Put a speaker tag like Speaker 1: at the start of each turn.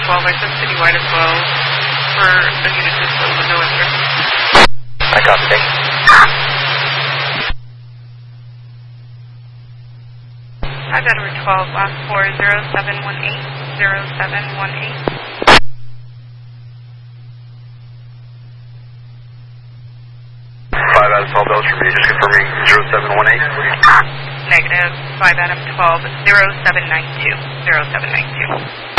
Speaker 1: 12, I said citywide as well for the unit system with no answer.
Speaker 2: I copy, thank you.
Speaker 1: 5 Edward 12, last 4, 0718, 0718.
Speaker 2: 5 Adam 12, that was for me, just confirming 0718.
Speaker 1: Negative, 5 Adam 12, 0792, 0792.